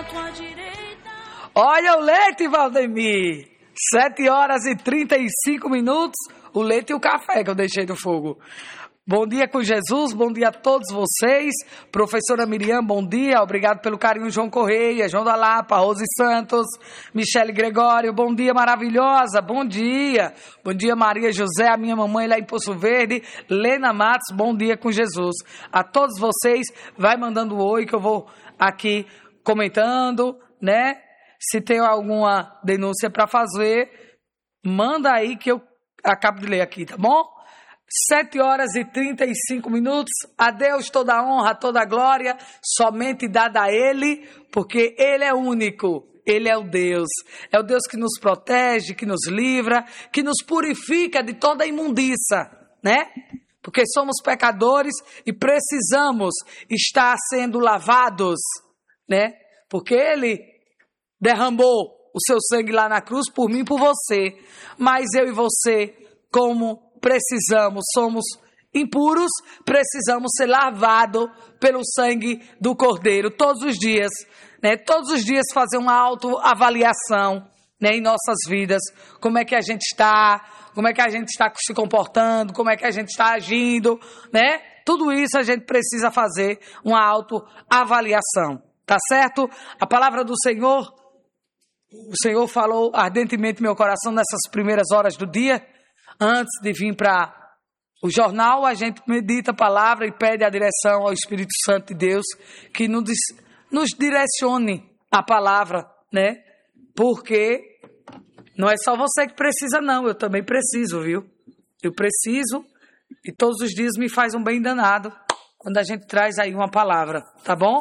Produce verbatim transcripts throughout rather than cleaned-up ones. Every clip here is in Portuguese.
Olha o leite, Valdemir. Sete horas e trinta e cinco minutos. O leite e o café que eu deixei no fogo. Bom dia com Jesus, bom dia a todos vocês. Professora Miriam, bom dia. Obrigado pelo carinho, João Correia, João da Lapa, Rose Santos, Michele Gregório. Bom dia, maravilhosa. Bom dia. Bom dia, Maria José, a minha mamãe lá em Poço Verde. Lena Matos, bom dia com Jesus. A todos vocês, vai mandando um oi que eu vou aqui comentando, né? Se tem alguma denúncia para fazer, manda aí que eu acabo de ler aqui, tá bom? Sete horas e trinta e cinco minutos. A Deus toda a honra, toda a glória, somente dada a Ele, porque Ele é único. Ele é o Deus. É o Deus que nos protege, que nos livra, que nos purifica de toda a imundícia, né? Porque somos pecadores e precisamos estar sendo lavados, né? Porque Ele derramou o seu sangue lá na cruz por mim e por você. Mas eu e você, como precisamos, somos impuros, precisamos ser lavados pelo sangue do Cordeiro todos os dias, né? Todos os dias fazer uma autoavaliação, né, em nossas vidas, como é que a gente está, como é que a gente está se comportando, como é que a gente está agindo, né? Tudo isso a gente precisa fazer uma autoavaliação, tá certo? A palavra do Senhor, o Senhor falou ardentemente no meu coração nessas primeiras horas do dia. Antes de vir para o jornal, a gente medita a palavra e pede a direção ao Espírito Santo de Deus que nos, nos direcione a palavra, né? Porque não é só você que precisa, não. Eu também preciso, viu? Eu preciso e todos os dias me faz um bem danado quando a gente traz aí uma palavra, tá bom?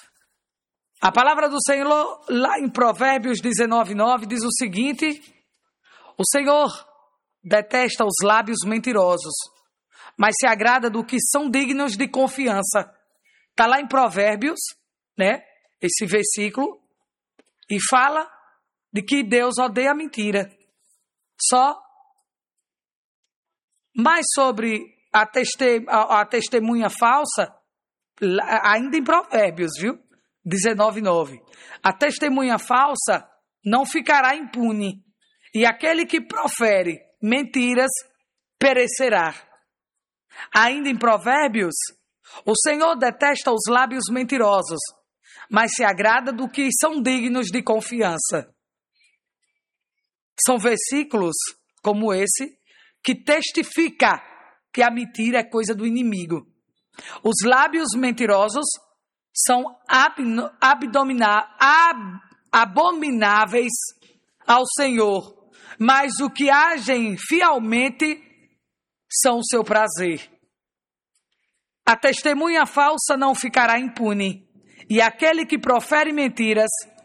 A palavra do Senhor, lá em Provérbios dezenove, nove, diz o seguinte: o Senhor detesta os lábios mentirosos, mas se agrada do que são dignos de confiança. Está lá em Provérbios, né? Esse versículo. E fala de que Deus odeia a mentira. Só. Mais sobre a, teste, a, a testemunha falsa, ainda em Provérbios, viu? dezenove, nove. A testemunha falsa não ficará impune, e aquele que profere mentiras perecerá. Ainda em Provérbios, o Senhor detesta os lábios mentirosos, mas se agrada do que são dignos de confiança. São versículos como esse que testifica que a mentira é coisa do inimigo. Os lábios mentirosos são abdomina, ab, abomináveis ao Senhor, mas o que agem fielmente são o seu prazer. A testemunha falsa não ficará impune, e aquele que profere mentiras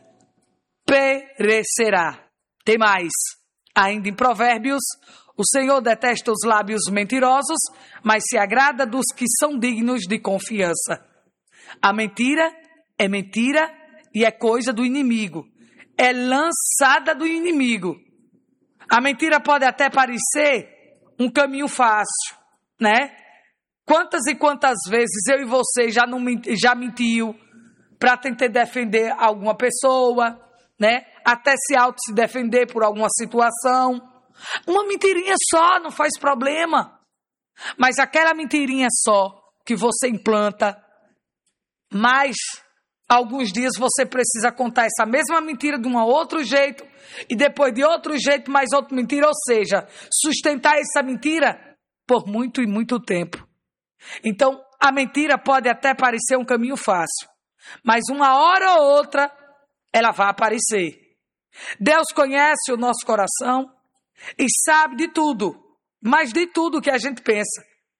perecerá. Tem mais. Ainda em Provérbios, o Senhor detesta os lábios mentirosos, mas se agrada dos que são dignos de confiança. A mentira é mentira e é coisa do inimigo. É lançada do inimigo. A mentira pode até parecer um caminho fácil, né? Quantas e quantas vezes eu e você já, não, já mentiu para tentar defender alguma pessoa, né? Até se auto se defender por alguma situação. Uma mentirinha só não faz problema. Mas aquela mentirinha só que você implanta, mais alguns dias você precisa contar essa mesma mentira de um outro jeito, e depois de outro jeito, mais outra mentira, ou seja, sustentar essa mentira por muito e muito tempo. Então, a mentira pode até parecer um caminho fácil, mas uma hora ou outra, ela vai aparecer. Deus conhece o nosso coração e sabe de tudo, mas de tudo que a gente pensa.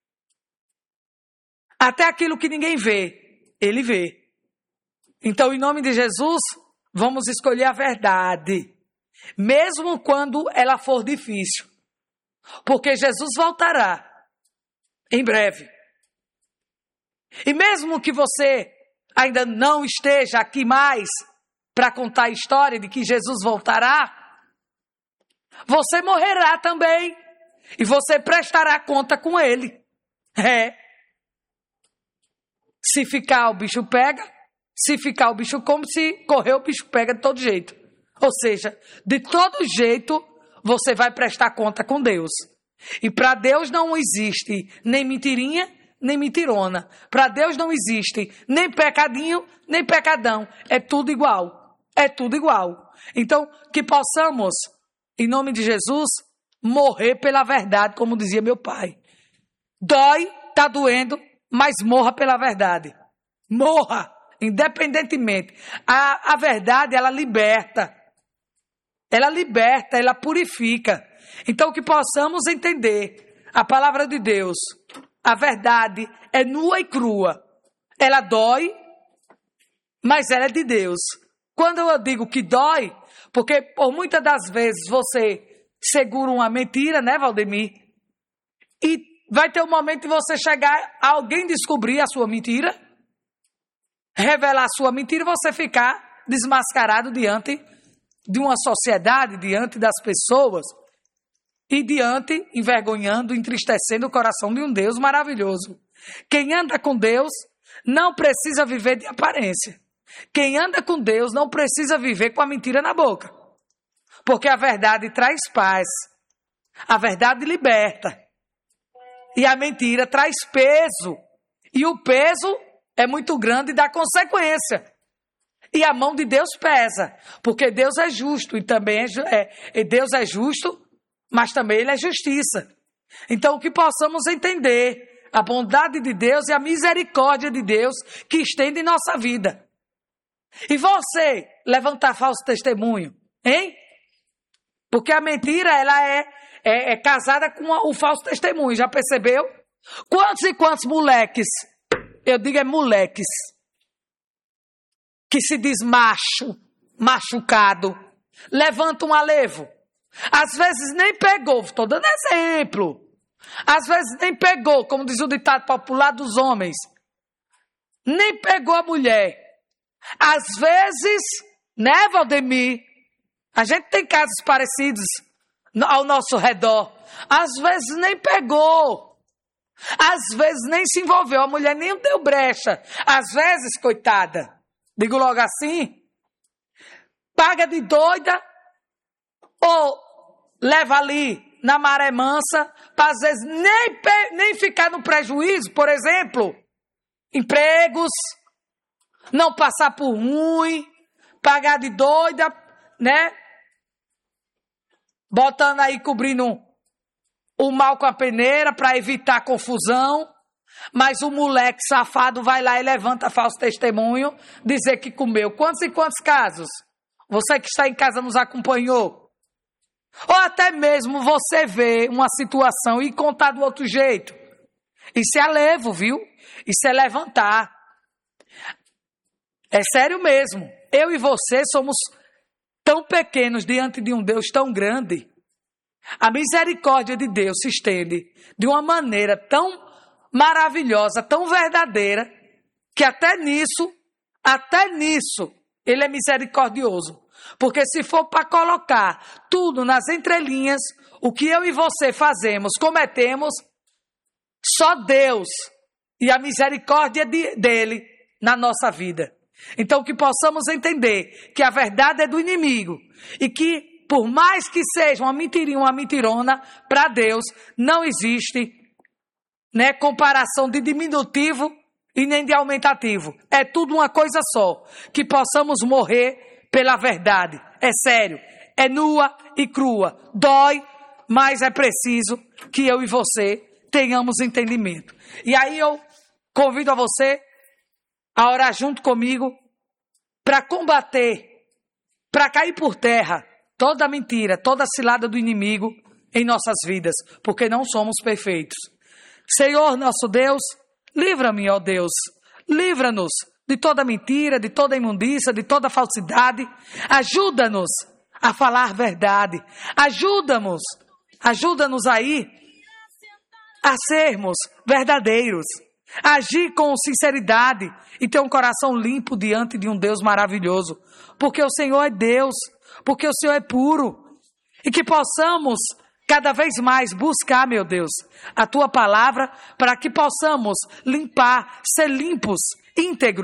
Até aquilo que ninguém vê, Ele vê. Então, em nome de Jesus, vamos escolher a verdade, mesmo quando ela for difícil, porque Jesus voltará em breve. E mesmo que você ainda não esteja aqui mais para contar a história de que Jesus voltará, você morrerá também e você prestará conta com Ele. É. Se ficar, o bicho pega. Se ficar o bicho come, se correr o bicho pega de todo jeito. Ou seja, de todo jeito você vai prestar conta com Deus. E para Deus não existe nem mentirinha, nem mentirona. Para Deus não existe nem pecadinho, nem pecadão. É tudo igual. É tudo igual. Então, que possamos, em nome de Jesus, morrer pela verdade, como dizia meu pai. Dói, tá doendo, mas morra pela verdade. Morra, independentemente. A, a verdade, ela liberta. Ela liberta, ela purifica. Então, que possamos entender a palavra de Deus. A verdade é nua e crua. Ela dói, mas ela é de Deus. Quando eu digo que dói, porque por muitas das vezes você segura uma mentira, né, Valdemir? E vai ter um momento de você chegar, alguém descobrir a sua mentira, revelar a sua mentira e você ficar desmascarado diante de uma sociedade, diante das pessoas e diante, envergonhando, entristecendo o coração de um Deus maravilhoso. Quem anda com Deus não precisa viver de aparência. Quem anda com Deus não precisa viver com a mentira na boca. Porque a verdade traz paz. A verdade liberta. E a mentira traz peso. E o peso é muito grande e dá consequência. E a mão de Deus pesa, porque Deus é justo, e também é, é, Deus é justo, mas também Ele é justiça. Então, que possamos entender a bondade de Deus e a misericórdia de Deus que estende em nossa vida. E você levantar falso testemunho, hein? Porque a mentira, ela é, é, é casada com a, o falso testemunho, já percebeu? Quantos e quantos moleques, eu digo é moleques, que se diz macho, machucado, levanta um alevo. Às vezes nem pegou, estou dando exemplo. Às vezes nem pegou, como diz o ditado popular dos homens. Nem pegou a mulher. Às vezes, né, Valdemir? A gente tem casos parecidos ao nosso redor. Às vezes nem pegou. Às vezes nem se envolveu. A mulher nem deu brecha. Às vezes, coitada, digo logo assim, paga de doida ou leva ali na maré mansa para às vezes nem, nem ficar no prejuízo, por exemplo, empregos, não passar por ruim, pagar de doida, né? Botando aí, cobrindo o mal com a peneira para evitar confusão. Mas o moleque safado vai lá e levanta falso testemunho, dizer que comeu. Quantos e quantos casos? Você que está em casa nos acompanhou? Ou até mesmo você vê uma situação e contar do outro jeito. Isso é alevo, viu? Isso é levantar. É sério mesmo. Eu e você somos tão pequenos diante de um Deus tão grande. A misericórdia de Deus se estende de uma maneira tão maravilhosa, tão verdadeira, que até nisso, até nisso, Ele é misericordioso. Porque se for para colocar tudo nas entrelinhas, o que eu e você fazemos, cometemos, só Deus e a misericórdia de, dele na nossa vida. Então que possamos entender que a verdade é do inimigo e que por mais que seja uma mentirinha, uma mentirona, para Deus não existe, né, comparação de diminutivo e nem de aumentativo. É tudo uma coisa só. Que possamos morrer pela verdade. É sério. É nua e crua. Dói, mas é preciso que eu e você tenhamos entendimento. E aí eu convido a você a orar junto comigo para combater, para cair por terra toda mentira, toda cilada do inimigo em nossas vidas, porque não somos perfeitos. Senhor, nosso Deus, livra-me, ó Deus, livra-nos de toda mentira, de toda imundícia, de toda falsidade. Ajuda-nos a falar verdade. Ajuda-nos, ajuda-nos aí a sermos verdadeiros, a agir com sinceridade e ter um coração limpo diante de um Deus maravilhoso, porque o Senhor é Deus, porque o Senhor é puro, e que possamos cada vez mais buscar, meu Deus, a Tua palavra, para que possamos limpar, ser limpos, íntegros,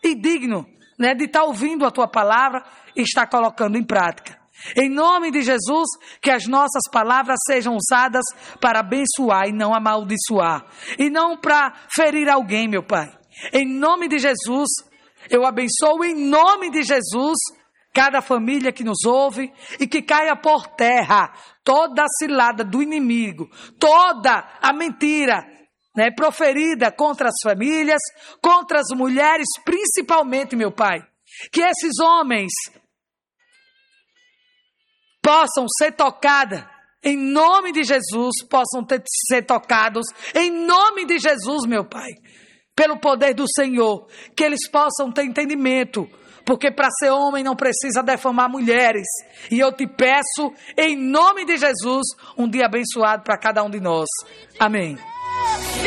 e digno, né, de estar ouvindo a tua palavra e estar colocando em prática. Em nome de Jesus, que as nossas palavras sejam usadas para abençoar e não amaldiçoar. E não para ferir alguém, meu Pai. Em nome de Jesus, eu abençoo em nome de Jesus cada família que nos ouve e que caia por terra toda a cilada do inimigo, toda a mentira, né, proferida contra as famílias, contra as mulheres, principalmente, meu Pai. Que esses homens possam ser tocados, em nome de Jesus, possam ter, ser tocados, em nome de Jesus, meu Pai, pelo poder do Senhor, que eles possam ter entendimento, porque para ser homem não precisa defamar mulheres, e eu te peço, em nome de Jesus, um dia abençoado para cada um de nós, amém.